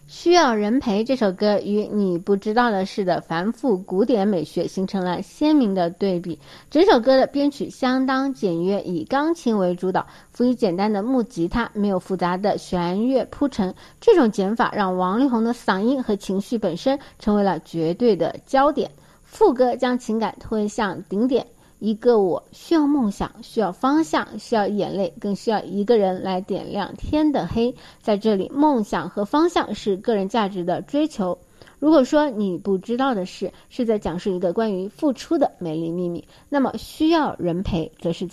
需要人陪这首歌与你不知道的是的繁复古典美学形成了鲜明的对比。整首歌的编曲相当简约，以钢琴为主导，辅以简单的木吉他，没有复杂的弦乐铺陈。这种减法让王力宏的嗓音和情绪本身成为了绝对的焦点。副歌将情感推向顶点，一个我需要梦想，需要方向，需要眼泪，更需要一个人来点亮天的黑。在这里，梦想和方向是个人价值的追求。如果说你不知道的是在讲述一个关于付出的美丽秘密，那么需要人陪则是